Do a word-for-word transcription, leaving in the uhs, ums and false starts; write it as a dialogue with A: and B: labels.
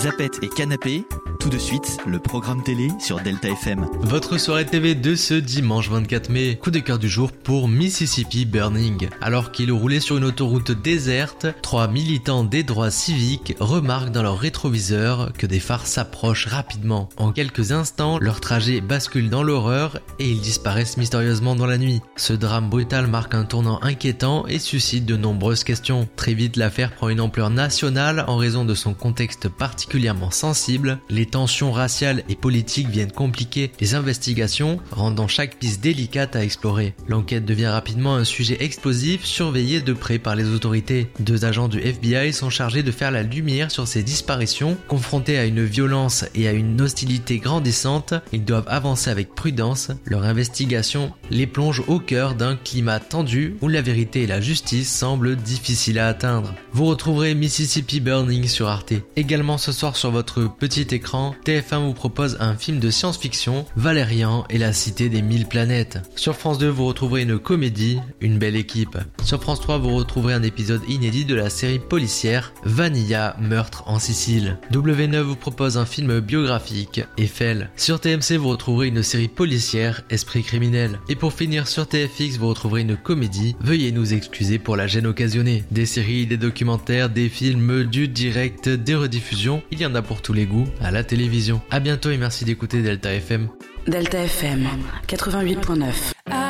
A: Zapette et Canapé, tout de suite, le programme télé sur Delta F M.
B: Votre soirée T V de ce dimanche vingt-quatre mai, coup de cœur du jour pour Mississippi Burning. Alors qu'il roulait sur une autoroute déserte, trois militants des droits civiques remarquent dans leur rétroviseur que des phares s'approchent rapidement. En quelques instants, leur trajet bascule dans l'horreur et ils disparaissent mystérieusement dans la nuit. Ce drame brutal marque un tournant inquiétant et suscite de nombreuses questions. Très vite, l'affaire prend une ampleur nationale en raison de son contexte particulièrement sensible. Les tensions raciales et politiques viennent compliquer les investigations, rendant chaque piste délicate à explorer. L'enquête devient rapidement un sujet explosif, surveillé de près par les autorités. Deux agents du F B I sont chargés de faire la lumière sur ces disparitions. Confrontés à une violence et à une hostilité grandissante, ils doivent avancer avec prudence. Leur investigation les plonge au cœur d'un climat tendu où la vérité et la justice semblent difficiles à atteindre. Vous retrouverez Mississippi Burning sur Arte. Également ce soir sur votre petit écran, T F un vous propose un film de science-fiction, Valérian et la cité des mille planètes. Sur France deux, vous retrouverez une comédie, Une belle équipe. Sur France trois, vous retrouverez un épisode inédit de la série policière, Vanilla, meurtre en Sicile. W neuf vous propose un film biographique, Eiffel. Sur T M C, vous retrouverez une série policière, Esprit criminel. Et pour finir, sur T F X, vous retrouverez une comédie, Veuillez nous excuser pour la gêne occasionnée. Des séries, des documentaires, des films, du direct, des rediffusions, il y en a pour tous les goûts à la télévision. A bientôt et merci d'écouter Delta F M.
C: Delta F M quatre-vingt-huit virgule neuf.